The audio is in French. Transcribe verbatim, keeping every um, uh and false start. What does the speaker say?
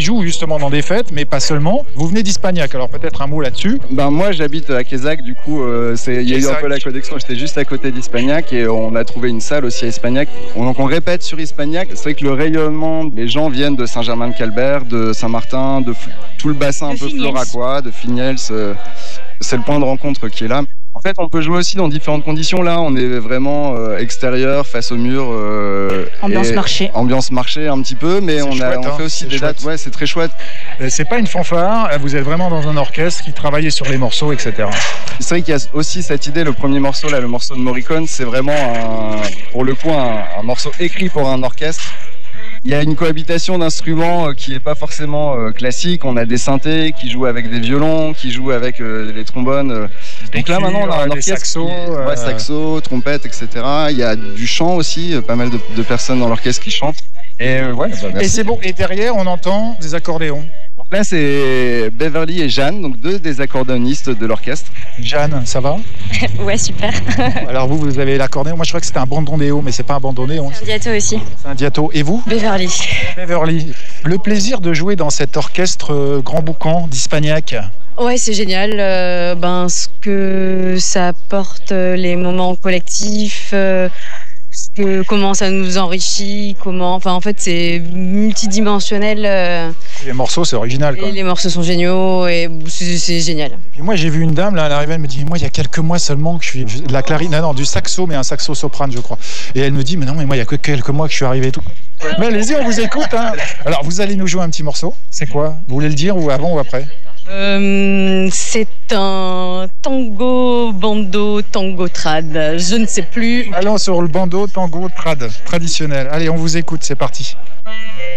jouent justement dans des fêtes, mais pas seulement. Vous venez d'Ispagnac, alors peut-être un mot là-dessus. Ben moi j'habite à Quézac, du coup euh, c'est, il y a eu un peu la connexion, j'étais juste à côté d'Ispagnac et on a trouvé une salle aussi à Ispagnac. On, donc on répète sur Ispagnac, c'est vrai que le rayonnement, les gens viennent de Saint-Germain-de-Calbert, de Saint-Martin, de f- tout le bassin un peu floracois, de Finiels, euh, c'est le point de rencontre qui est là. En fait, on peut jouer aussi dans différentes conditions. Là, on est vraiment euh, extérieur, face au mur. Euh, Ambiance marché. Ambiance marché un petit peu, mais C'est on, a, chouette, on hein, fait aussi c'est des chouette. dates. Ouais, c'est très chouette. Euh, C'est pas une fanfare, vous êtes vraiment dans un orchestre qui travaille sur les morceaux, et cetera. C'est vrai qu'il y a aussi cette idée, le premier morceau, là, le morceau de Morricone, c'est vraiment, un, pour le coup, un, un morceau écrit pour un orchestre. Il y a une cohabitation d'instruments qui n'est pas forcément euh, classique. On a des synthés qui jouent avec des violons, qui jouent avec euh, les trombones. Donc là, maintenant, on a un des orchestre. saxos, qui- euh, ouais, saxo, trompette, et cetera. Il y a du chant aussi, euh, pas mal de, de personnes dans l'orchestre qui chantent. Et euh, ouais, bah, Et merci. c'est bon, et derrière on entend des accordéons. Donc là, c'est Beverly et Jeanne, donc deux des accordéonistes de l'orchestre. Jeanne, ça va? Ouais, super. Alors vous, vous avez l'accordéon. Moi je crois que c'était un bandondéo, mais c'est pas un bandondéo. Un diato aussi. C'est un diato. Et vous? Beverly. Beverly. Le plaisir de jouer dans cet orchestre euh, Grand Boucan d'Ispagnac. Ouais, c'est génial. Euh, ben, ce que ça apporte, euh, les moments collectifs, euh, ce que, comment ça nous enrichit, comment. Enfin, en fait, c'est multidimensionnel. Euh, Les morceaux, c'est original, quoi. et les morceaux sont géniaux et c'est, c'est génial. Puis moi, j'ai vu une dame, là, elle arrivait, elle me dit, moi, il y a quelques mois seulement que je suis de la clarine, non, non, du saxo, mais un saxo soprane, je crois. Et elle me dit, mais non, mais moi, il y a que quelques mois que je suis arrivé et tout. Mais allez-y, on vous écoute, hein. Alors, vous allez nous jouer un petit morceau. C'est quoi? Vous voulez le dire ou avant ou après? Euh, c'est un tango, bando, tango trad. Je ne sais plus. Allons sur le bandeau tango trad traditionnel. Allez, on vous écoute, c'est parti.